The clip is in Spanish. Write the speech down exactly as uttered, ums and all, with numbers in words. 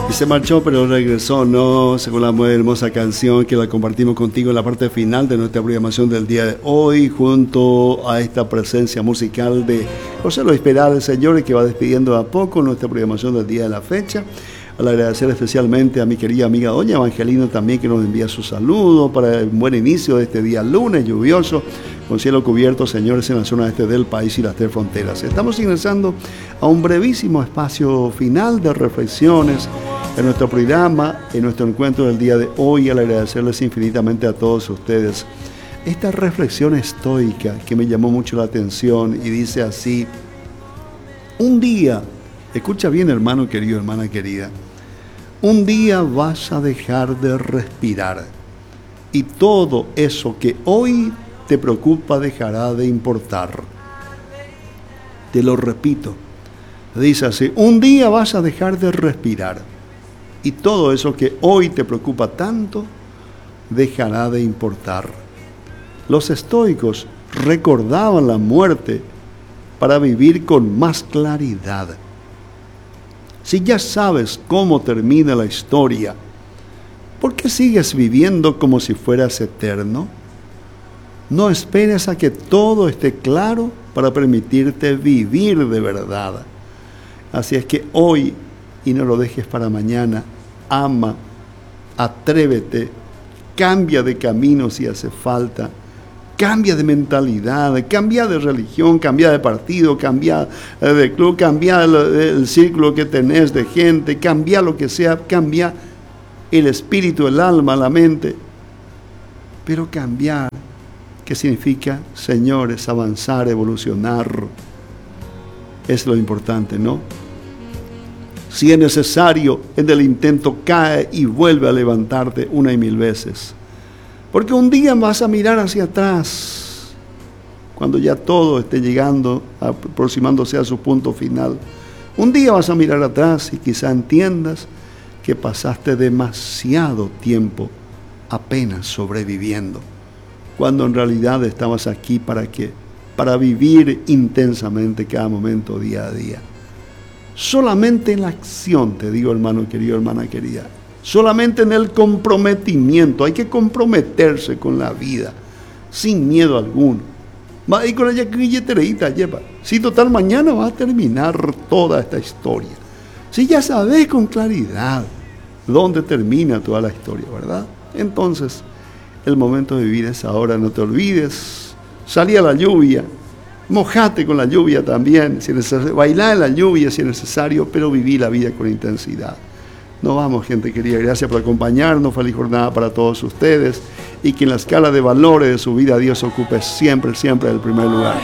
Y se marchó, pero regresó, ¿no? Según la muy hermosa canción que la compartimos contigo en la parte final de nuestra programación del día de hoy, junto a esta presencia musical de José Luis Perales, señores, que va despidiendo a poco nuestra programación del día de la fecha. Al agradecer especialmente a mi querida amiga doña Evangelina también, que nos envía su saludo para el buen inicio de este día lunes lluvioso, con cielo cubierto, señores, en la zona este del país y las tres fronteras. Estamos ingresando a un brevísimo espacio final de reflexiones en nuestro programa, en nuestro encuentro del día de hoy, al agradecerles infinitamente a todos ustedes esta reflexión estoica que me llamó mucho la atención y dice así: un día, escucha bien, hermano querido, hermana querida, un día vas a dejar de respirar y todo eso que hoy te preocupa dejará de importar. Te lo repito, dice así: un día vas a dejar de respirar y todo eso que hoy te preocupa tanto dejará de importar. Los estoicos recordaban la muerte para vivir con más claridad. Si ya sabes cómo termina la historia, ¿por qué sigues viviendo como si fueras eterno? No esperes a que todo esté claro para permitirte vivir de verdad. Así es que hoy, y no lo dejes para mañana, ama, atrévete, cambia de camino si hace falta, cambia de mentalidad, cambia de religión, cambia de partido, cambia de club, cambia el, el círculo que tenés de gente, cambia lo que sea, cambia el espíritu, el alma, la mente. Pero cambiar, ¿qué significa, señores? Avanzar, evolucionar, es lo importante, ¿no? Si es necesario, en el intento cae y vuelve a levantarte una y mil veces. Porque un día vas a mirar hacia atrás, cuando ya todo esté llegando, aproximándose a su punto final. Un día vas a mirar atrás y quizá entiendas que pasaste demasiado tiempo apenas sobreviviendo, cuando en realidad estabas aquí para qué, para vivir intensamente cada momento, día a día. Solamente en la acción, te digo, hermano querido, hermana querida, solamente en el comprometimiento. Hay que comprometerse con la vida, sin miedo alguno. Y con la billeterita lleva. Si total, mañana va a terminar toda esta historia. Si ya sabes con claridad dónde termina toda la historia, ¿verdad? Entonces, el momento de vivir es ahora. No te olvides. Salí a la lluvia. Mojate con la lluvia también, si es necesario. Bailá en la lluvia si es necesario, pero viví la vida con intensidad. Nos vamos, gente querida. Gracias por acompañarnos. Feliz jornada para todos ustedes. Y que en la escala de valores de su vida Dios ocupe siempre, siempre el primer lugar.